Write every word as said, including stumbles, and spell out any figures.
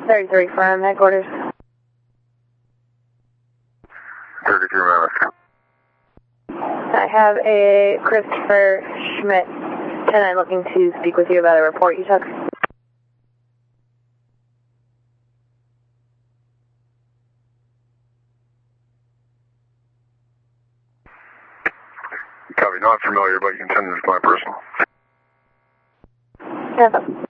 thirty-three from headquarters. thirty-three Mammoth. I have a Christopher Schmidt, ten nine, looking to speak with you about a report you took. Copy, not familiar, but you can send it to my personal. Yeah.